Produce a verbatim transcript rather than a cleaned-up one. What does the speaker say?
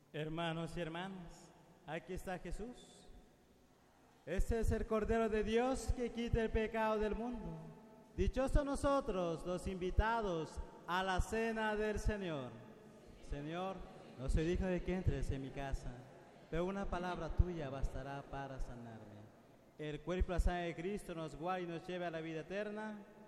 Hermanos y hermanas, aquí está Jesús. Este es el Cordero de Dios que quita el pecado del mundo. Dichosos nosotros, los invitados a la cena del Señor. Señor, no soy digno de que entres en mi casa, pero una palabra tuya bastará para sanarme. El cuerpo y la sangre de Cristo nos guarde y nos lleve a la vida eterna.